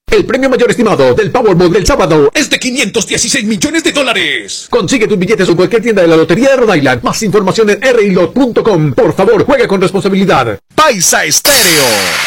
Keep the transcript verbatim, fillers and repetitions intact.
El premio mayor estimado del Powerball del sábado es de quinientos dieciséis millones de dólares. Consigue tus billetes en cualquier tienda de la Lotería de Rhode Island. Más información en r i lot punto com. Por favor, juega con responsabilidad. Paisa Estéreo.